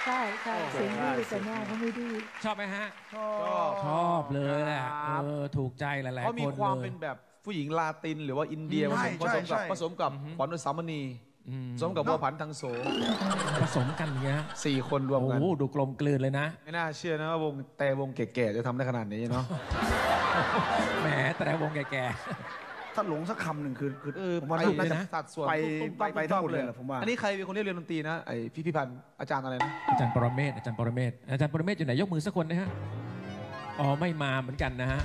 ใช่ใช่เสียงดื้อแต่หน้าเขาไม่ดื้อชอบไหมฮะชอบเลยแหละถูกใจหลายๆคนเลยเขามีความเป็นแบบผู้หญิงลาตินหรือว่าอินเดียผสมกับขวัญอุสามณีผสมกับบัวผันทางโสผสมกันเงี้ย 4 คนรวมกันโอ้ดูกลมกลืนเลยนะไม่น่าเชื่อนะว่าวงแก่ๆจะทำได้ขนาดนี้เนาะแหมแต่วงแก่ถ้าหลงสักคำหนึ่งคือผมว่าน่าจะสัดส่วนไปทั้งหมดเลยผมว่าอันนี้ใครเป็นคนเรียนดนตรีนะไอพี่พันธ์อาจารย์อะไรนะอาจารย์ปรเมศอยู่ไหนยกมือสักคนนะฮะอ๋อไม่มาเหมือนกันนะฮะ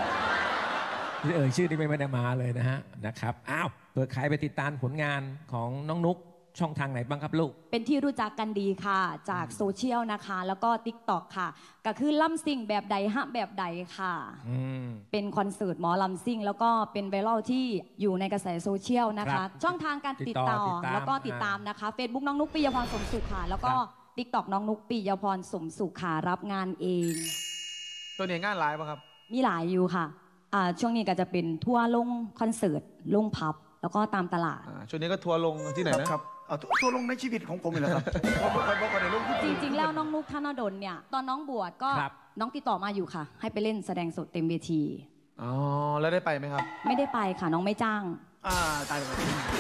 ชื่อนี้ไม่ได้มาเลยนะฮะนะครับอ้าวเผื่อใครไปติดตามผลงานของน้องนุ๊กช่องทางไหนบ้างครับลูกเป็นที่รู้จักกันดีค่ะจากโซเชียลนะคะแล้วก็ TikTok ค่ะก็คือล่ำซิ่งแบบใดฮะแบบใดค่ะเป็นคอนเสิร์ตหมอลำซิ่งแล้วก็เป็นไวรัลที่อยู่ในกระแสโซเชียลนะคะช่องทางการติดต่อแล้วก็ติดตามนะคะ Facebook น้องนุ๊กปิยพรสมสุขค่ะแล้วก็ TikTok น้องนุ๊กปิยพรสมสุขค่ะรับงานเองตัวนี้งานหลายป่ะครับมีหลายอยู่ค่ะช่วงนี้ก็จะเป็นทัวร์ลงคอนเสิร์ตลงพับแล้วก็ตามตลาดช่วงนี้ก็ทัวร์ลงที่ไหนนะครับทัวร์ลงในชีวิตของผมเลยครับจริงๆแล้วน้องนุ๊กธนดลเนี่ยตอนน้องบวชก็น้องติดต่อมาอยู่ค่ะให้ไปเล่นแสดงสดเต็มเวทีอ๋อแล้วได้ไปไหมครับไม่ได้ไปค่ะน้องไม่จ้างตายไป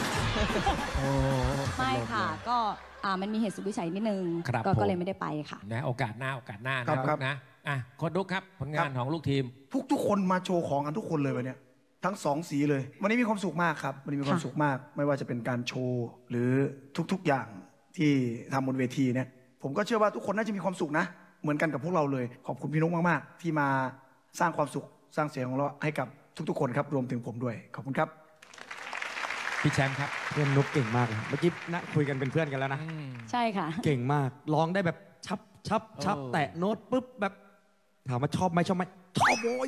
ไม่ค่ะก็มันมีเหตุสุดวิสัยนิดนึงก็เลยไม่ได้ไปค่ะนะโอกาสหน้านะคนดุ๊กครับผลงานของลูกทีมทุกคนมาโชว์ของกันทุกคนเลยวันนี้ทั้ง2 สีเลยวันนี้มีความสุขมากครับวันนี้มีความสุขมากไม่ว่าจะเป็นการโชว์หรือทุกๆอย่างที่ทำบนเวทีเนี่ยผมก็เชื่อว่าทุกคนน่าจะมีความสุขนะเหมือนกันกับพวกเราเลยขอบคุณพี่นุ๊กมากๆที่มาสร้างความสุขสร้างเสียงของเราให้กับทุกๆคนครับรวมถึงผมด้วยขอบคุณครับพี่แชมป์ครับเพื่อนนุ๊กเก่งมากเมื่อกี้นะคุยกันเป็นเพื่อนกันแล้วนะใช่ค่ะเก่งมากร้องได้แบบชับแตะโน้ตปุ๊บแบบถามว่าชอบไหมชอบโว้ย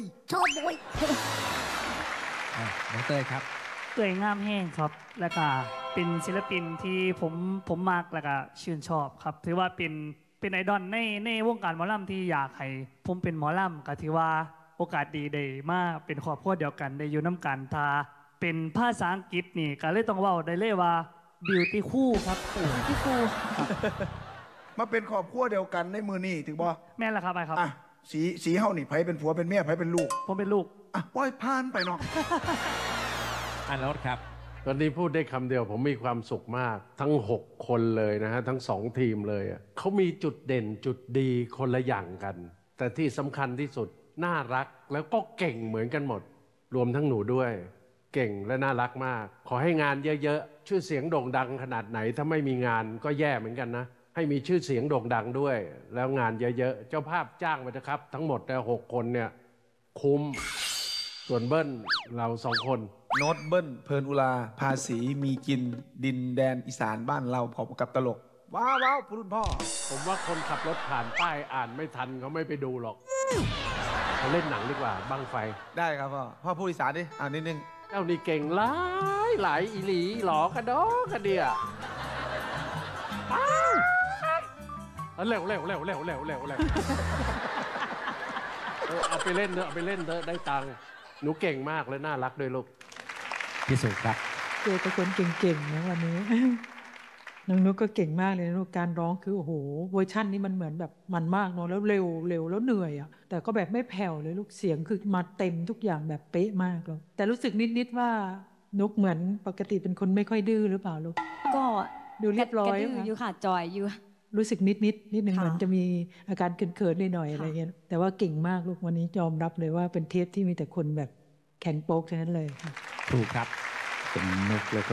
น้องเตยครับเตยงามแห้งครับแล้วก็เป็นศิลปินที่ผมมากแล้วก็ชื่นชอบครับถือว่าเป็นไอดอลในวงการหมอลำที่อยากให้ผมเป็นหมอลำก็ถือว่าโอกาสดีได้มาเป็นครอบครัวเดียวกันได้อยู่น้ำกันทาเป็นภาษาอังกฤษนี่ก็เลยต้องเว้าได้เลยว่า beautiful ครับ beautiful มาเป็นครอบครัวเดียวกันในมือนี่ถึงบ่แม่นละครับไปครับสีเฮานี่ไผเป็นผัวเป็นเมียไผเป็นลูกผมเป็นลูกปล่อยผ่านไปเนาะรถครับวันนี้พูดได้คำเดียวผมมีความสุขมากทั้ง6 คนเลยนะฮะทั้ง2 ทีมเลยเขามีจุดเด่นจุดดีคนละอย่างกันแต่ที่สำคัญที่สุดน่ารักแล้วก็เก่งเหมือนกันหมดรวมทั้งหนูด้วยเก่งและน่ารักมากขอให้งานเยอะๆชื่อเสียงโด่งดังขนาดไหนถ้าไม่มีงานก็แย่เหมือนกันนะให้มีชื่อเสียงโด่งดังด้วยแล้วงานเยอะๆเจ้าภาพจ้างไปนะครับทั้งหมดแต่6 คนเนี่ยคุ้มส่วนเบิ้ลเรา2 คนโน้ตเบิ้ลเพลินอุลาภาษีมีกินดินแดนอีสานบ้านเราพอกับตลกว้าวคุณพ่อผมว่าคนขับรถผ่านป้ายอ่านไม่ทันเขาไม่ไปดูหรอกเขาเล่นหนังดีกว่าบั้งไฟได้ครับพ่อพูดอีสานดินิดนึงเจ้านี่เก่งหลายอีหลีหลอกระดอกระเดียเร็วเอาไปเล่นเถอะได้ตังค์หนูเก่งมากและน่ารักด้วยลูกพี่สุครับเจอแต่คนเก่งๆนะวันนี้น้องนุ๊กก็เก่งมากเลยลูกการร้องคือโอ้โหเวอร์ชันนี้มันเหมือนแบบมันมากเนาะแล้วเร็วแล้วเหนื่อยแต่ก็แบบไม่แผ่วเลยลูกเสียงคือมาเต็มทุกอย่างแบบเป๊ะมากเลยแต่รู้สึกนิดว่านุ๊กเหมือนปกติเป็นคนไม่ค่อยดื้อหรือเปล่าลูกก็ดูเรียบร้อยอยู่ค่ะจอยอยู่รู้สึกนิดนึงเหมือนจะมีอาการเขินๆหน่อยๆอะไรเงี้ยแต่ว่าเก่งมากลูกวันนี้ยอมรับเลยว่าเป็นเทปที่มีแต่คนแบบแข็งโป๊กทั้งนั้นเลยค่ะถูกครับเป็นนุ๊กแล้วก็